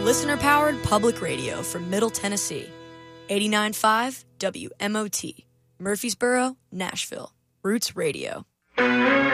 Listener-powered public radio from Middle Tennessee. 89.5 WMOT. Murfreesboro, Nashville. Roots Radio.